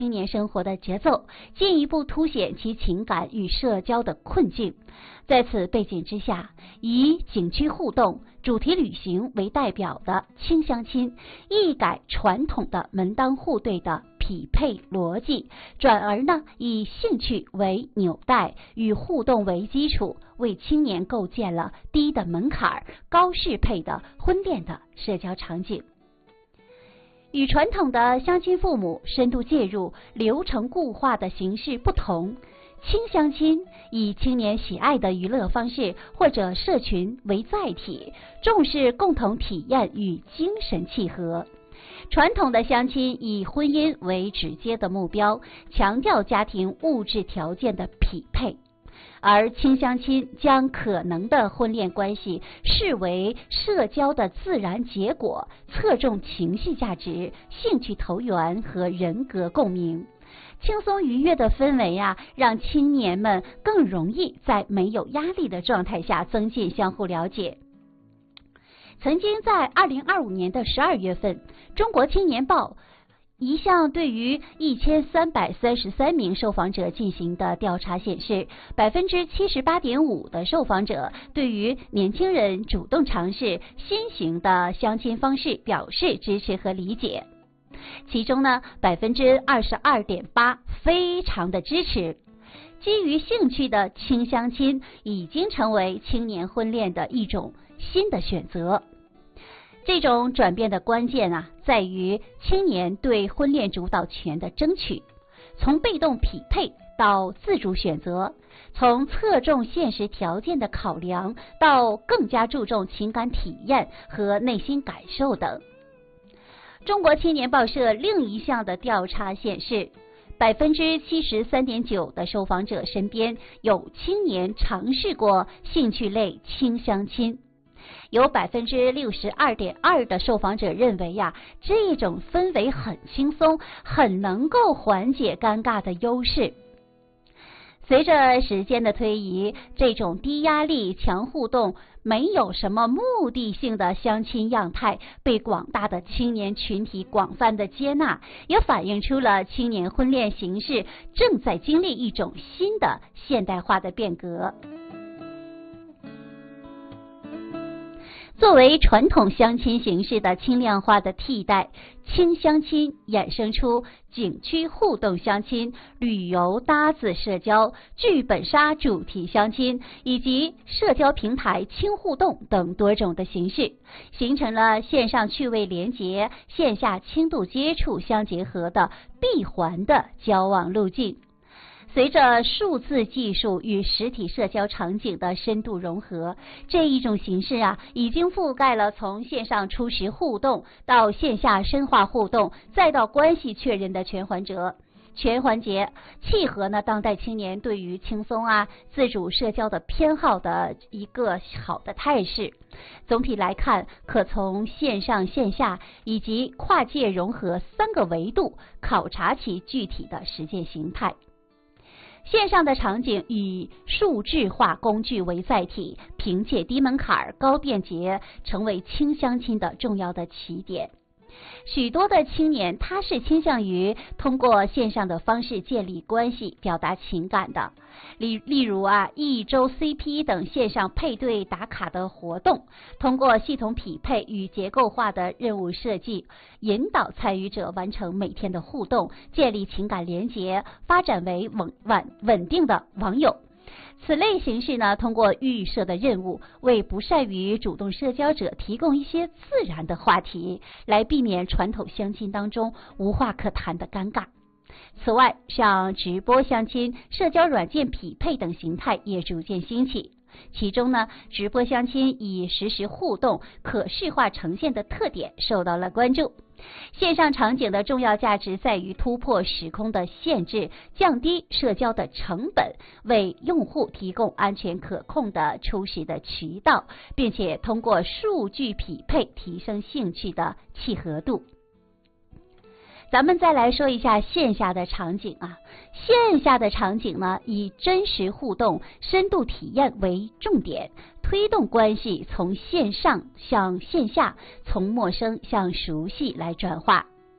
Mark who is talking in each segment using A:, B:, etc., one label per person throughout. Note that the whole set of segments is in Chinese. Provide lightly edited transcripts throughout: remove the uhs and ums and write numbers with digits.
A: 青年生活的节奏，进一步凸显其情感与社交的困境。在此背景之下，以景区互动、主题旅行为代表的轻相亲，一改传统的门当户对的匹配逻辑，转而呢以兴趣为纽带，与互动为基础，为青年构建了低的门槛、高适配的婚恋的社交场景。与传统的相亲父母深度介入、流程固化的形式不同，轻相亲以青年喜爱的娱乐方式或者社群为载体，重视共同体验与精神契合。传统的相亲以婚姻为直接的目标，强调家庭物质条件的匹配，而轻相亲将可能的婚恋关系视为社交的自然结果，侧重情绪价值、兴趣投缘和人格共鸣。轻松愉悦的氛围让青年们更容易在没有压力的状态下增进相互了解。曾经在2025年的12月份，中国青年报一项对于1333名受访者进行的调查显示，78.5%的受访者对于年轻人主动尝试新型的相亲方式表示支持和理解，其中呢22.8%非常的支持。基于兴趣的轻相亲已经成为青年婚恋的一种新的选择。这种转变的关键在于青年对婚恋主导权的争取，从被动匹配到自主选择，从侧重现实条件的考量到更加注重情感体验和内心感受等。中国青年报社另一项的调查显示，73.9%的受访者身边有青年尝试过兴趣类轻相亲。有62.2%的受访者认为这种氛围很轻松，很能够缓解尴尬的优势。随着时间的推移，这种低压力、强互动、没有什么目的性的相亲样态被广大的青年群体广泛的接纳，也反映出了青年婚恋形式正在经历一种新的现代化的变革。作为传统相亲形式的轻量化的替代，轻相亲衍生出景区互动相亲、旅游搭子社交、剧本杀主题相亲以及社交平台轻互动等多种的形式，形成了线上趣味连结、线下轻度接触相结合的闭环的交往路径。随着数字技术与实体社交场景的深度融合，这一种形式已经覆盖了从线上初识互动到线下深化互动，再到关系确认的全环节，契合当代青年对于轻松自主社交的偏好的一个好的态势。总体来看，可从线上线下以及跨界融合3个维度考察其具体的实践形态。线上的场景以数字化工具为载体，凭借低门槛、高便捷，成为轻相亲的重要的起点。许多的青年他是倾向于通过线上的方式建立关系、表达情感的，例如一周 CP 等线上配对打卡的活动，通过系统匹配与结构化的任务设计，引导参与者完成每天的互动，建立情感连结，发展为稳定的网友。此类形式通过预设的任务，为不善于主动社交者提供一些自然的话题，来避免传统相亲当中无话可谈的尴尬。此外，像直播相亲、社交软件匹配等形态也逐渐兴起。其中直播相亲以实时互动、可视化呈现的特点受到了关注。线上场景的重要价值在于突破时空的限制，降低社交的成本，为用户提供安全可控的初始的渠道，并且通过数据匹配提升兴趣的契合度。咱们再来说一下线下的场景线下的场景以真实互动、深度体验为重点，推动关系从线上向线下，从陌生向熟悉来转化。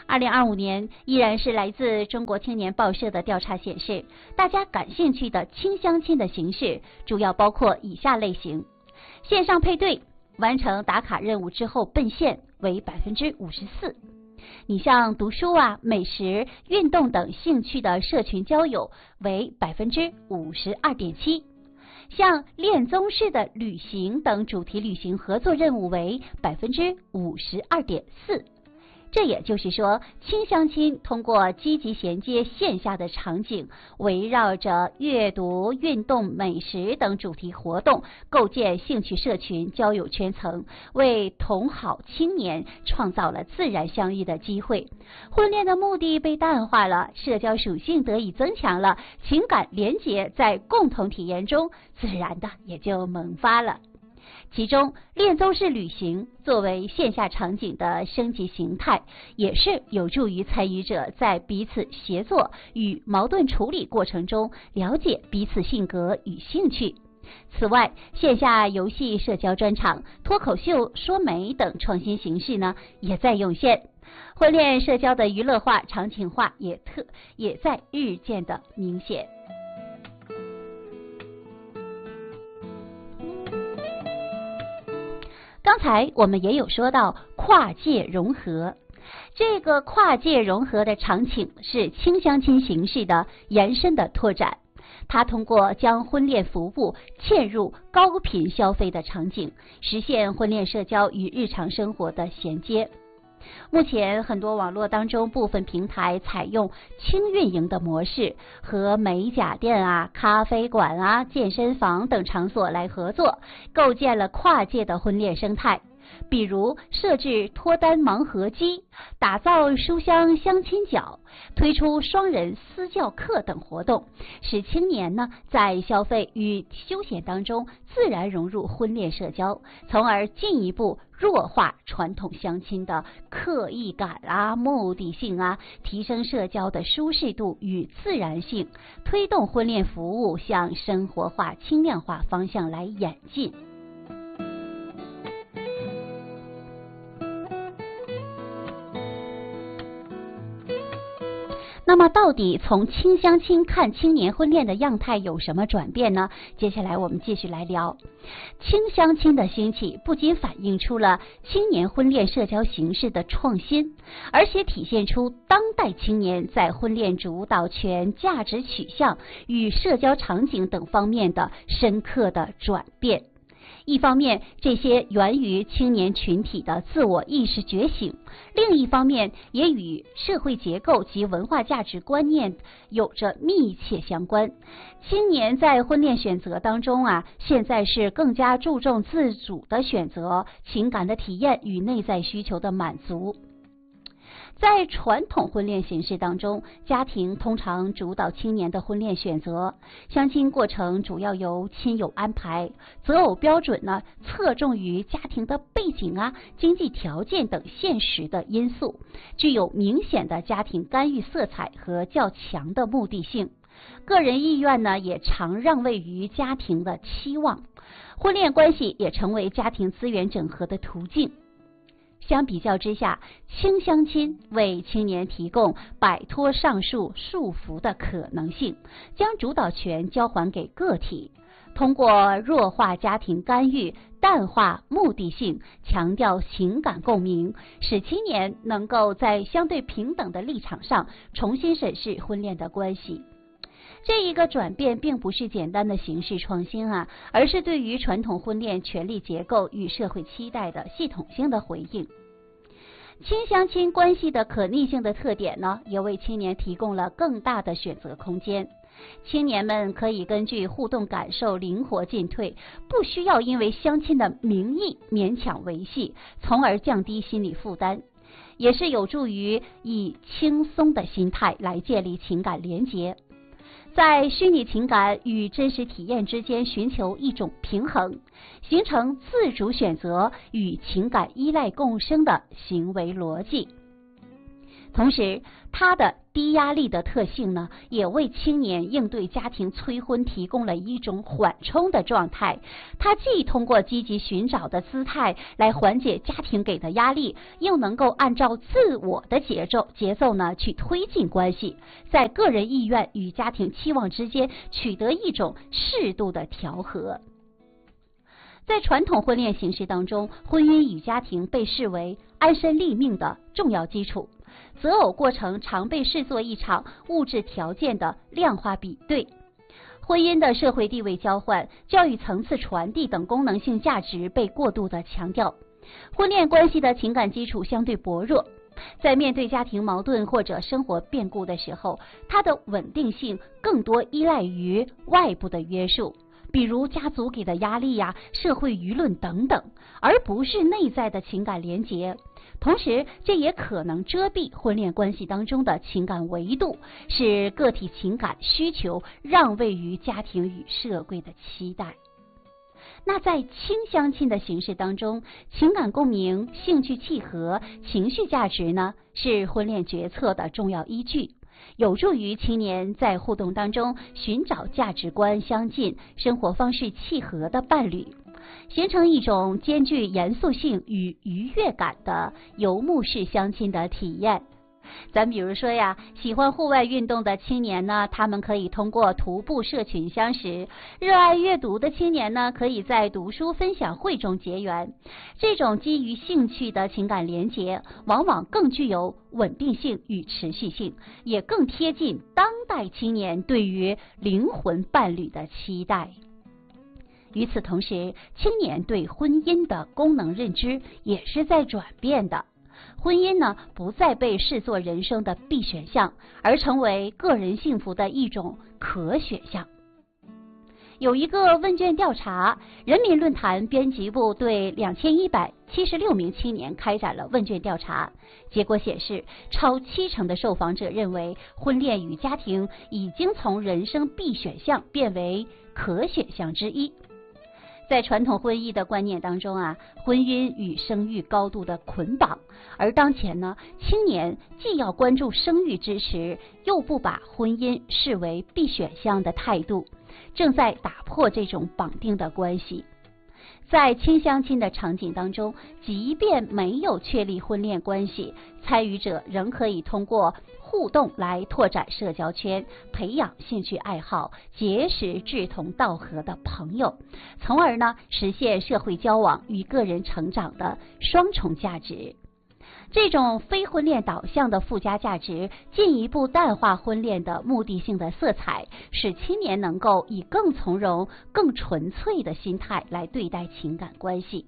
A: 2025年依然是来自中国青年报社的调查显示，大家感兴趣的轻相亲的形式主要包括以下类型：线上配对，完成打卡任务之后奔现为54%。你像读书啊、美食、运动等兴趣的社群交友为52.7%，像恋综式的旅行等主题旅行合作任务为52.4%。这也就是说，轻相亲通过积极衔接线下的场景，围绕着阅读、运动、美食等主题活动，构建兴趣社群、交友圈层，为同好青年创造了自然相遇的机会。婚恋的目的被淡化了，社交属性得以增强了，情感连结在共同体验中自然的也就萌发了。其中，恋综式旅行作为线下场景的升级形态，也是有助于参与者在彼此协作与矛盾处理过程中了解彼此性格与兴趣。此外，线下游戏社交专场、脱口秀、说媒等创新形式呢，也在涌现。婚恋社交的娱乐化、场景化也在日渐的明显。刚才我们也有说到跨界融合，这个跨界融合的场景是轻相亲形式的延伸的拓展，它通过将婚恋服务嵌入高频消费的场景，实现婚恋社交与日常生活的衔接。目前很多网络当中部分平台采用轻运营的模式，和美甲店啊、咖啡馆啊、健身房等场所来合作，构建了跨界的婚恋生态。比如设置脱单盲盒机，打造书香相亲角，推出双人私教课等活动，使青年呢在消费与休闲当中自然融入婚恋社交，从而进一步弱化传统相亲的刻意感啊、目的性啊，提升社交的舒适度与自然性，推动婚恋服务向生活化、轻量化方向来演进。那么到底从轻相亲看青年婚恋的样态有什么转变呢？接下来我们继续来聊。轻相亲的兴起不仅反映出了青年婚恋社交形式的创新，而且体现出当代青年在婚恋主导权、价值取向与社交场景等方面的深刻的转变。一方面，这些源于青年群体的自我意识觉醒；另一方面，也与社会结构及文化价值观念有着密切相关。青年在婚恋选择当中现在是更加注重自主的选择、情感的体验与内在需求的满足。在传统婚恋形式当中，家庭通常主导青年的婚恋选择，相亲过程主要由亲友安排，择偶标准呢侧重于家庭的背景经济条件等现实的因素，具有明显的家庭干预色彩和较强的目的性。个人意愿呢也常让位于家庭的期望，婚恋关系也成为家庭资源整合的途径。相比较之下，轻相亲为青年提供摆脱上述束缚的可能性，将主导权交还给个体，通过弱化家庭干预、淡化目的性、强调情感共鸣，使青年能够在相对平等的立场上重新审视婚恋的关系。这一个转变并不是简单的形式创新而是对于传统婚恋权力结构与社会期待的系统性的回应。轻相亲关系的可逆性的特点呢，也为青年提供了更大的选择空间。青年们可以根据互动感受灵活进退，不需要因为相亲的名义勉强维系，从而降低心理负担，也是有助于以轻松的心态来建立情感连结。在虚拟情感与真实体验之间寻求一种平衡，形成自主选择与情感依赖共生的行为逻辑。同时，它的低压力的特性呢，也为青年应对家庭催婚提供了一种缓冲的状态。它既通过积极寻找的姿态来缓解家庭给的压力，又能够按照自我的节奏呢去推进关系，在个人意愿与家庭期望之间取得一种适度的调和。在传统婚恋形式当中，婚姻与家庭被视为安身立命的重要基础，择偶过程常被视作一场物质条件的量化比对。婚姻的社会地位交换、教育层次传递等功能性价值被过度的强调，婚恋关系的情感基础相对薄弱，在面对家庭矛盾或者生活变故的时候，它的稳定性更多依赖于外部的约束，比如家族给的压力呀、社会舆论等等，而不是内在的情感连结。同时，这也可能遮蔽婚恋关系当中的情感维度，使个体情感需求让位于家庭与社会的期待。那在轻相亲的形式当中，情感共鸣、兴趣契合、情绪价值呢，是婚恋决策的重要依据，有助于青年在互动当中寻找价值观相近、生活方式契合的伴侣，形成一种兼具严肃性与愉悦感的游牧式相亲的体验。咱比如说呀，喜欢户外运动的青年呢，他们可以通过徒步社群相识；热爱阅读的青年呢，可以在读书分享会中结缘。这种基于兴趣的情感连结，往往更具有稳定性与持续性，也更贴近当代青年对于灵魂伴侣的期待。与此同时，青年对婚姻的功能认知也是在转变的。婚姻呢，不再被视作人生的必选项，而成为个人幸福的一种可选项。有一个问卷调查，人民论坛编辑部对2176名青年开展了问卷调查，结果显示，超70%的受访者认为婚恋与家庭已经从人生必选项变为可选项之一。在传统婚姻的观念当中啊，婚姻与生育高度的捆绑，而当前呢，青年既要关注生育支持，又不把婚姻视为必选项的态度，正在打破这种绑定的关系。在轻相亲的场景当中，即便没有确立婚恋关系，参与者仍可以通过互动来拓展社交圈，培养兴趣爱好，结识志同道合的朋友，从而呢实现社会交往与个人成长的双重价值。这种非婚恋导向的附加价值，进一步淡化婚恋的目的性的色彩，使青年能够以更从容、更纯粹的心态来对待情感关系。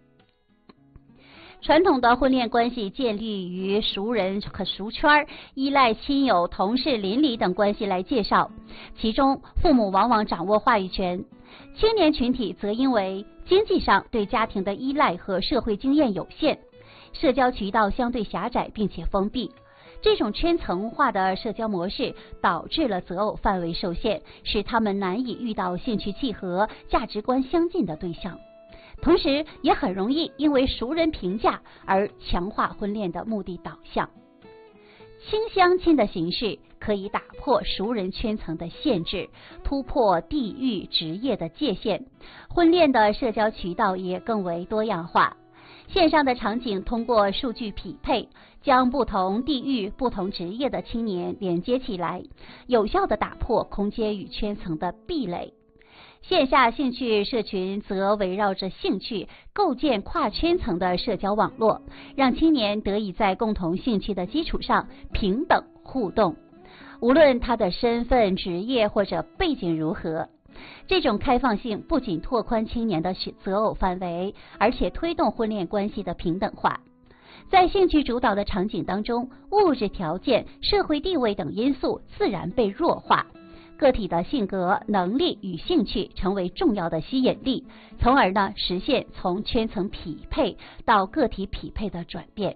A: 传统的婚恋关系建立于熟人和熟圈，依赖亲友、同事、邻里等关系来介绍，其中父母往往掌握话语权，青年群体则因为经济上对家庭的依赖和社会经验有限，社交渠道相对狭窄并且封闭。这种圈层化的社交模式导致了择偶范围受限，使他们难以遇到兴趣契合、价值观相近的对象，同时也很容易因为熟人评价而强化婚恋的目的导向。轻相亲的形式可以打破熟人圈层的限制，突破地域、职业的界限，婚恋的社交渠道也更为多样化。线上的场景通过数据匹配，将不同地域、不同职业的青年连接起来，有效地打破空间与圈层的壁垒。线下兴趣社群则围绕着兴趣构建跨圈层的社交网络，让青年得以在共同兴趣的基础上平等互动，无论他的身份、职业或者背景如何。这种开放性不仅拓宽青年的择偶范围，而且推动婚恋关系的平等化。在兴趣主导的场景当中，物质条件、社会地位等因素自然被弱化，个体的性格、能力与兴趣成为重要的吸引力，从而呢实现从圈层匹配到个体匹配的转变。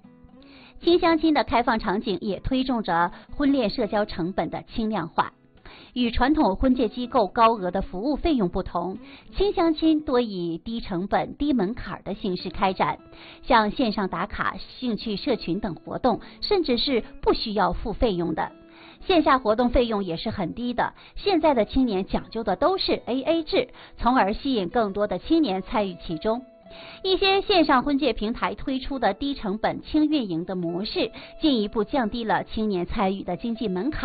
A: 轻相亲的开放场景也推动着婚恋社交成本的轻量化。 与传统婚介机构高额的服务费用不同，轻相亲多以低成本、低门槛的形式开展，像线上打卡、兴趣社群等活动，甚至是不需要付费用的。线下活动费用也是很低的，现在的青年讲究的都是 AA 制，从而吸引更多的青年参与其中。一些线上婚介平台推出的低成本轻运营的模式，进一步降低了青年参与的经济门槛，